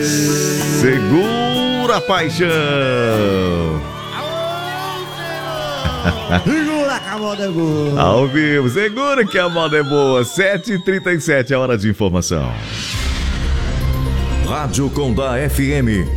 Segura a paixão. Segura que a moda é boa. Ao vivo, segura que a moda é boa. 7h37, a hora de informação. Rádio Condá FM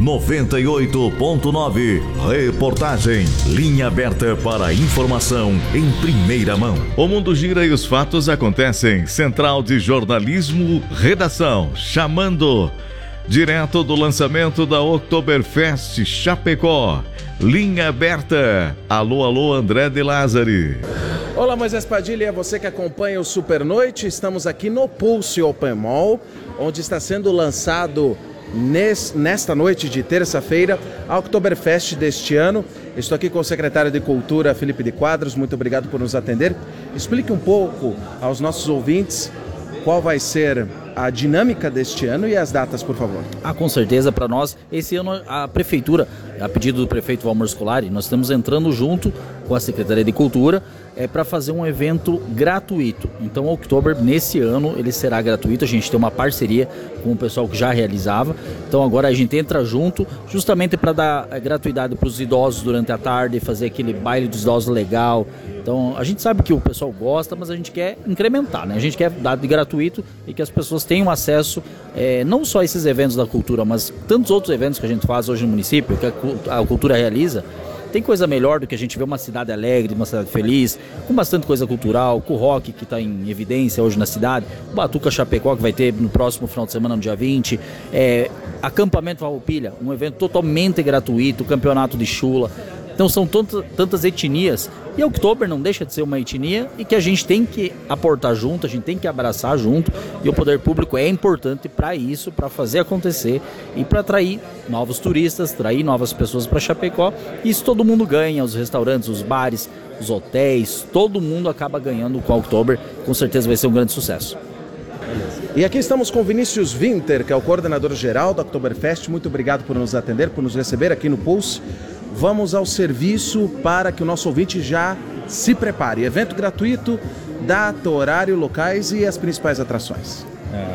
98.9. Reportagem. Linha aberta para informação em primeira mão. O mundo gira e os fatos acontecem. Central de Jornalismo, redação. Chamando direto do lançamento da Oktoberfest Chapecó. Linha aberta. Alô, alô, André de Lázari. Olá, Moisés Padilha, é você que acompanha o Supernoite. Estamos aqui no Pulse Open Mall, onde está sendo lançado nesta noite de terça-feira a Oktoberfest deste ano. Estou aqui com o secretário de Cultura, Felipe de Quadros. Muito obrigado por nos atender. Explique um pouco aos nossos ouvintes qual vai ser a dinâmica deste ano e as datas, por favor. Com certeza, para nós, esse ano a Prefeitura, a pedido do prefeito Valmor Scolari, nós estamos entrando junto com a Secretaria de Cultura para fazer um evento gratuito. Então, o Oktober, nesse ano, ele será gratuito. A gente tem uma parceria com o pessoal que já realizava. Então, agora a gente entra junto, justamente para dar gratuidade para os idosos durante a tarde, fazer aquele baile dos idosos legal. Então, a gente sabe que o pessoal gosta, mas a gente quer incrementar, né? A gente quer dar de gratuito e que as pessoas tenham acesso, não só a esses eventos da cultura, mas tantos outros eventos que a gente faz hoje no município, que a cultura realiza. Tem coisa melhor do que a gente ver uma cidade alegre, uma cidade feliz, com bastante coisa cultural, com o rock que está em evidência hoje na cidade, o Batuca Chapecó que vai ter no próximo final de semana, no dia 20, acampamento Farroupilha, um evento totalmente gratuito, campeonato de chula. Então são tantas etnias, e a Oktober não deixa de ser uma etnia e que a gente tem que aportar junto, a gente tem que abraçar junto, e o poder público é importante para isso, para fazer acontecer e para atrair novos turistas, atrair novas pessoas para Chapecó. Isso todo mundo ganha, os restaurantes, os bares, os hotéis, todo mundo acaba ganhando com a Oktober. Com certeza vai ser um grande sucesso. E aqui estamos com Vinícius Winter, que é o coordenador geral da Oktoberfest. Muito obrigado por nos atender, por nos receber aqui no Pulse. Vamos ao serviço para que o nosso ouvinte já se prepare. Evento gratuito, data, horário, locais e as principais atrações.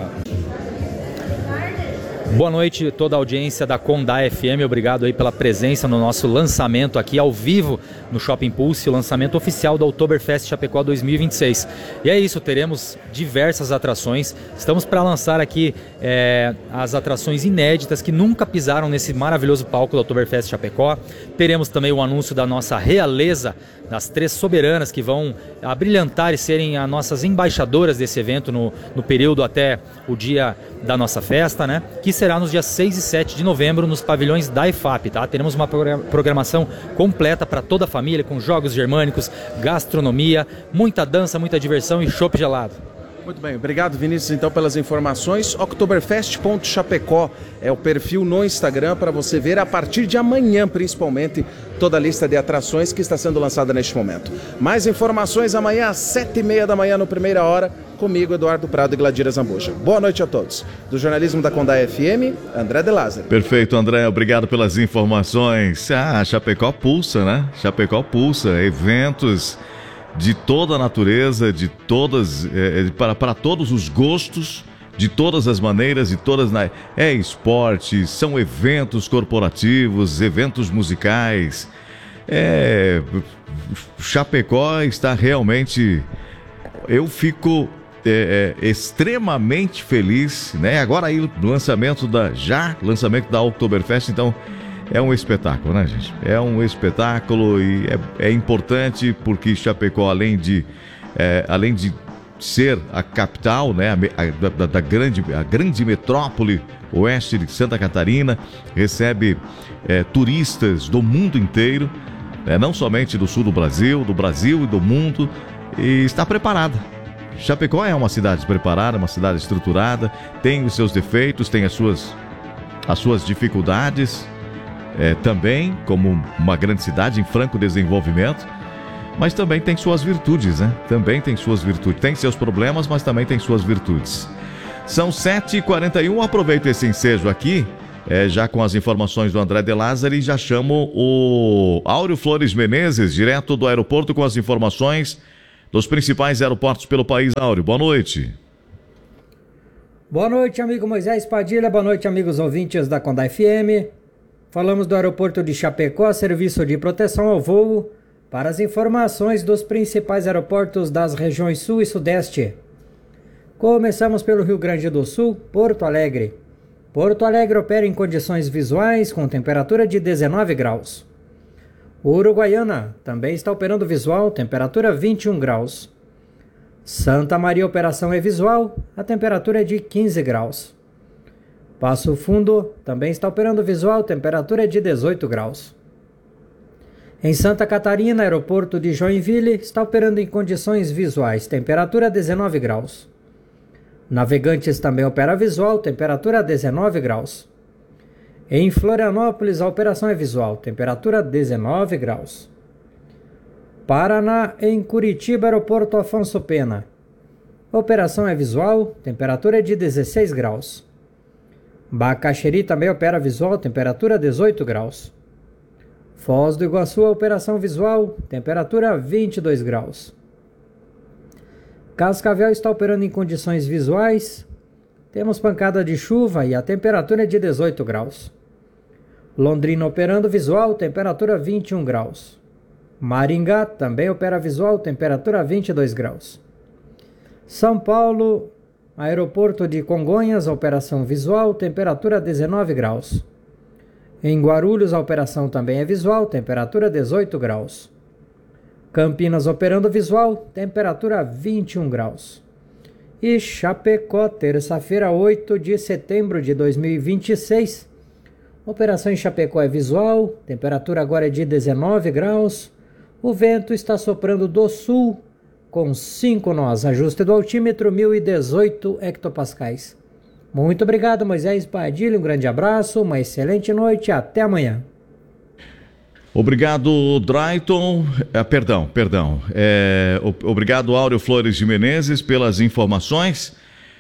Boa noite a toda a audiência da Condá FM, obrigado aí pela presença no nosso lançamento aqui ao vivo no Shopping Pulse, o lançamento oficial da Oktoberfest Chapecó 2026. E é isso, teremos diversas atrações, estamos para lançar aqui as atrações inéditas que nunca pisaram nesse maravilhoso palco da Oktoberfest Chapecó. Teremos também o anúncio da nossa realeza, das 3 soberanas que vão abrilhantar e serem as nossas embaixadoras desse evento no período até o dia da nossa festa, né? Que será nos dias 6 e 7 de novembro nos pavilhões da IFAP, tá? Teremos uma programação completa para toda a família, com jogos germânicos, gastronomia, muita dança, muita diversão e chopp gelado. Muito bem, obrigado Vinícius então pelas informações. Oktoberfest.chapecó é o perfil no Instagram para você ver a partir de amanhã, principalmente, toda a lista de atrações que está sendo lançada neste momento. Mais informações amanhã às 7h30 da manhã no Primeira Hora, comigo, Eduardo Prado e Gladira Zambuja. Boa noite a todos. Do jornalismo da Condá FM, André de Lázari. Perfeito, André, obrigado pelas informações. Chapecó pulsa, né? Chapecó pulsa, eventos de toda a natureza, de todas, para todos os gostos, de todas as maneiras, esporte, são eventos corporativos, eventos musicais. Chapecó está realmente, eu fico extremamente feliz, né? Agora aí o lançamento da Oktoberfest, então é um espetáculo, né, gente? É um espetáculo e é importante porque Chapecó, além de ser a capital, né, a grande metrópole oeste de Santa Catarina, recebe turistas do mundo inteiro, não somente do sul do Brasil e do mundo, e está preparada. Chapecó é uma cidade preparada, uma cidade estruturada, tem os seus defeitos, tem as suas dificuldades, também como uma grande cidade em franco desenvolvimento, mas também tem suas virtudes, né? Também tem suas virtudes, tem seus problemas, mas também tem suas virtudes. São 7h41, aproveito esse ensejo aqui, já com as informações do André de Lázari, e já chamo o Áureo Flores Menezes, direto do aeroporto, com as informações dos principais aeroportos pelo país. Áureo, boa noite. Boa noite, amigo Moisés Padilha, boa noite, amigos ouvintes da Condá FM. Falamos do aeroporto de Chapecó, serviço de proteção ao voo, para as informações dos principais aeroportos das regiões Sul e Sudeste. Começamos pelo Rio Grande do Sul, Porto Alegre. Porto Alegre opera em condições visuais com temperatura de 19 graus. Uruguaiana também está operando visual, temperatura 21 graus. Santa Maria, operação é visual, a temperatura é de 15 graus. Passo Fundo também está operando visual, temperatura é de 18 graus. Em Santa Catarina, aeroporto de Joinville está operando em condições visuais, temperatura 19 graus. Navegantes também opera visual, temperatura 19 graus. Em Florianópolis, a operação é visual, temperatura 19 graus. Paraná, em Curitiba, aeroporto Afonso Pena. Operação é visual, temperatura é de 16 graus. Bacaxeri também opera visual, temperatura 18 graus. Foz do Iguaçu, operação visual, temperatura 22 graus. Cascavel está operando em condições visuais. Temos pancada de chuva e a temperatura é de 18 graus. Londrina operando visual, temperatura 21 graus. Maringá também opera visual, temperatura 22 graus. São Paulo, aeroporto de Congonhas, operação visual, temperatura 19 graus. Em Guarulhos, a operação também é visual, temperatura 18 graus. Campinas operando visual, temperatura 21 graus. E Chapecó, terça-feira, 8 de setembro de 2026. Operação em Chapecó é visual, temperatura agora é de 19 graus. O vento está soprando do sul com 5 nós. Ajuste do altímetro 1018 hectopascais. Muito obrigado, Moisés Padilha. Um grande abraço, uma excelente noite. Até amanhã. Obrigado, Drayton. Perdão. Obrigado, Áureo Flores de Menezes, pelas informações.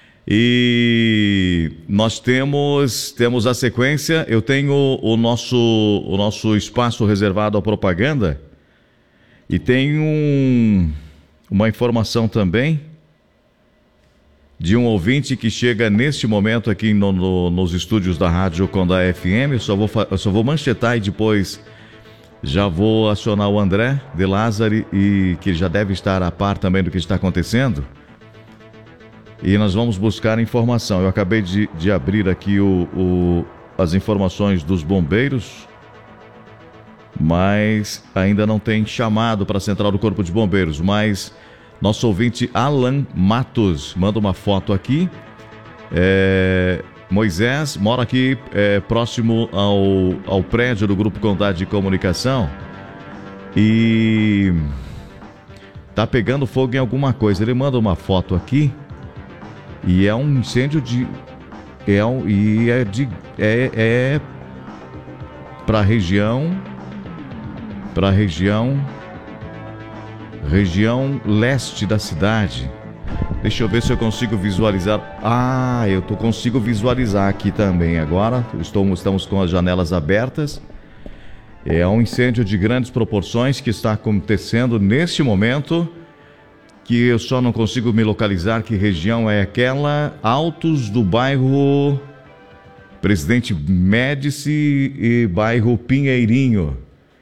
E nós temos a sequência. Eu tenho o nosso espaço reservado à propaganda. E tem uma informação também de um ouvinte que chega neste momento aqui nos estúdios da Rádio Condá FM. Eu só vou manchetar e depois já vou acionar o André de Lázari, e que já deve estar a par também do que está acontecendo. E nós vamos buscar informação. Eu acabei de abrir aqui as informações dos bombeiros, mas ainda não tem chamado para a Central do Corpo de Bombeiros. Mas nosso ouvinte Alan Matos manda uma foto aqui. Moisés mora aqui próximo ao prédio do Grupo Condá de Comunicação e tá pegando fogo em alguma coisa. Ele manda uma foto aqui e é um incêndio para a região leste da cidade. Deixa eu ver se eu consigo visualizar. Consigo visualizar aqui também agora. Estamos com as janelas abertas. É um incêndio de grandes proporções que está acontecendo neste momento, que eu só não consigo me localizar que região é aquela. Altos do bairro Presidente Médici e bairro Pinheirinho.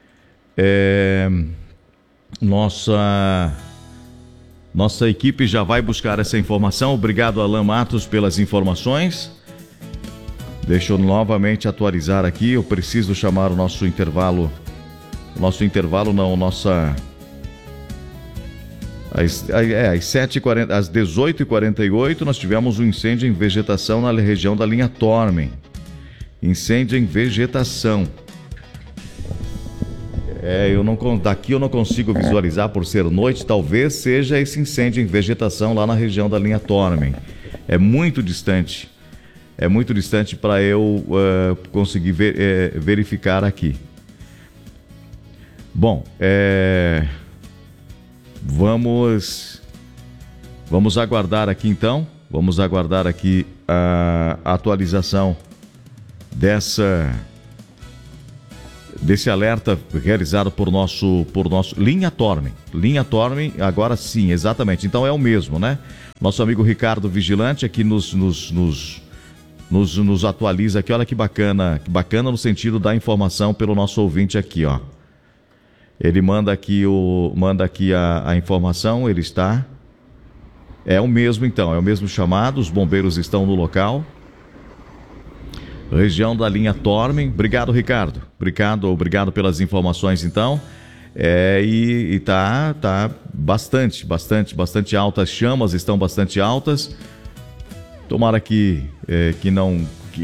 Nossa equipe já vai buscar essa informação. Obrigado, Alan Matos, pelas informações. Deixa eu novamente atualizar aqui. Eu preciso chamar o nosso intervalo. Às 18h48 nós tivemos um incêndio em vegetação na região da linha Tormen. Incêndio em vegetação. Daqui eu não consigo visualizar por ser noite. Talvez seja esse incêndio em vegetação lá na região da linha Tormen. É muito distante para eu conseguir verificar aqui. Bom, vamos aguardar aqui então. Vamos aguardar aqui a atualização desse alerta realizado por nosso Linha Torme. Linha Torme, agora sim, exatamente. Então é o mesmo, né? Nosso amigo Ricardo Vigilante aqui nos atualiza aqui. Olha que bacana no sentido da informação pelo nosso ouvinte aqui, ó. Ele manda aqui a informação, ele está... É o mesmo então, é o mesmo chamado, os bombeiros estão no local. Região da linha Torme. Obrigado, Ricardo. Obrigado pelas informações, então. E tá bastante altas, as chamas estão bastante altas. Tomara que não...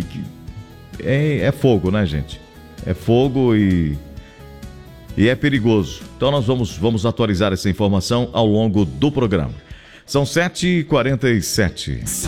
É fogo, né, gente? É fogo e é perigoso. Então nós vamos atualizar essa informação ao longo do programa. São 7h47.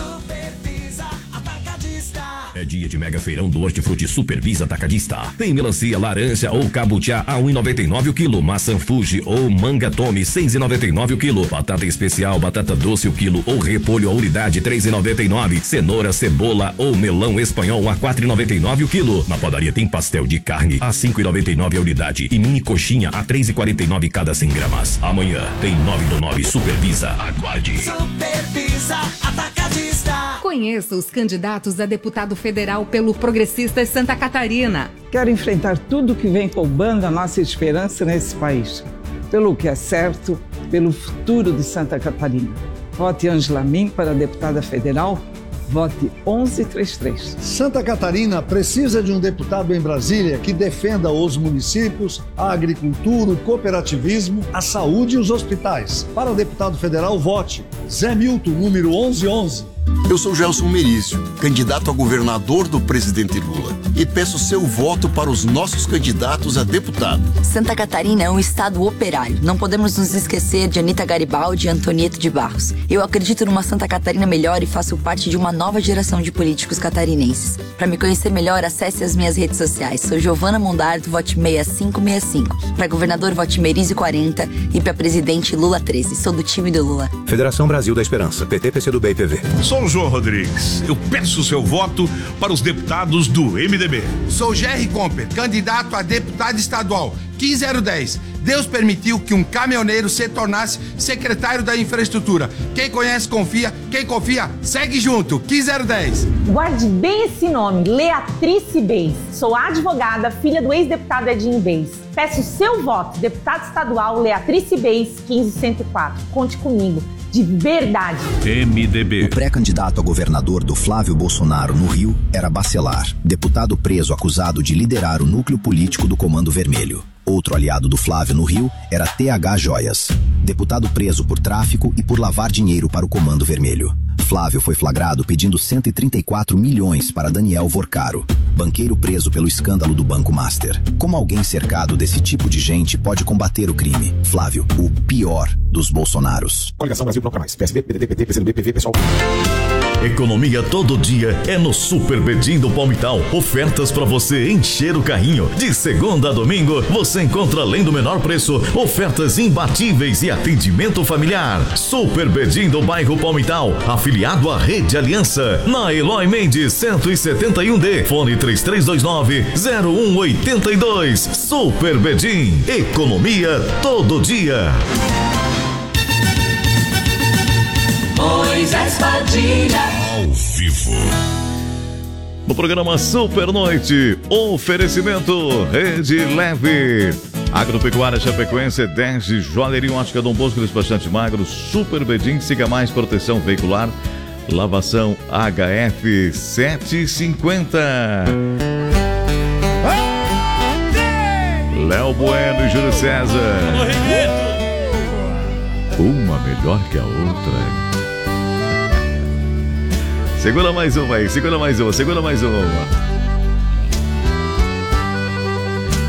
É dia de mega feirão do Hortifruti Supervisa Atacadista. Tem melancia, laranja ou cabutiá a 1,99 o quilo. Maçã Fuji ou manga Tome 6,99 o quilo. Batata especial, batata doce o quilo ou repolho a unidade 3,99. Cenoura, cebola ou melão espanhol a 4,99 o quilo. Na padaria tem pastel de carne a 5,99 a unidade e mini coxinha a 3,49 cada 100 gramas. Amanhã tem 9/9 Supervisa. Aguarde. Supervisa Atacadista. Conheça os candidatos a deputado federal pelo Progressistas Santa Catarina. Quero enfrentar tudo que vem roubando a nossa esperança nesse país. Pelo que é certo, pelo futuro de Santa Catarina. Vote Ângela Min para deputada federal. Vote 1133. Santa Catarina precisa de um deputado em Brasília que defenda os municípios, a agricultura, o cooperativismo, a saúde e os hospitais. Para deputado federal, vote Zé Milton, número 1111. Eu sou Gelson Merício, candidato a governador do presidente Lula, e peço seu voto para os nossos candidatos a deputado. Santa Catarina é um estado operário. Não podemos nos esquecer de Anita Garibaldi e Antonieta de Barros. Eu acredito numa Santa Catarina melhor e faço parte de uma nova geração de políticos catarinenses. Para me conhecer melhor, acesse as minhas redes sociais. Sou Giovana Mondardo, vote 6565. Para governador, vote Merizio 40 e para presidente, Lula 13. Sou do time do Lula. Federação Brasil da Esperança, PT, PCdoB e PV. Sou o João Rodrigues. Eu peço seu voto para os deputados do MDB. Sou Jerry Comper, candidato a deputado estadual 15010. Deus permitiu que um caminhoneiro se tornasse secretário da infraestrutura. Quem conhece, confia. Quem confia, segue junto. 15010. Guarde bem esse nome, Leatrice Beis. Sou advogada, filha do ex-deputado Edinho Beis. Peço seu voto, deputado estadual Leatrice Beis, 15104. Conte comigo. De verdade. MDB. O pré-candidato a governador do Flávio Bolsonaro no Rio era Bacelar, deputado preso acusado de liderar o núcleo político do Comando Vermelho. Outro aliado do Flávio no Rio era TH Joias, deputado preso por tráfico e por lavar dinheiro para o Comando Vermelho. Flávio foi flagrado pedindo 134 milhões para Daniel Vorcaro, banqueiro preso pelo escândalo do Banco Master. Como alguém cercado desse tipo de gente pode combater o crime? Flávio, o pior dos Bolsonaros. Coligação Brasil Bloco Mais, PSB, PDT, PT, PCdoB, PV, pessoal. Economia todo dia é no Super Bedim do Palmital. Ofertas para você encher o carrinho. De segunda a domingo, você encontra, além do menor preço, ofertas imbatíveis e atendimento familiar. Super Bedim do bairro Palmital, afiliado à Rede Aliança, na Eloy Mendes 171D, fone 3329-0182. Super Bedim, economia todo dia. Moisés Padilha. Ao vivo. No programa Super Noite, oferecimento Rede Leve. Agropecuária Chapecoense, 10 de Joalheria Ótica Dom Bosco, despachante magro, Super Bedim, siga mais proteção veicular, lavação HF 750. Léo Bueno e Júlio César. Uma melhor que a outra. Segura mais uma aí, segura mais uma.